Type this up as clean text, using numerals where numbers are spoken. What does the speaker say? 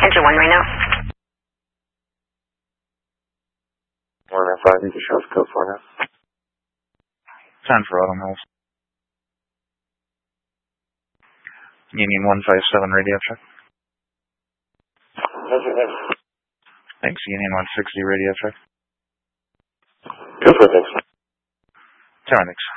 Enter 1 right now. 105, you can show us code 4 now. 10 for Autumn Hills. Union 157 radio check. Thanks, Union 160 radio check. Go for it, thanks. Thanks.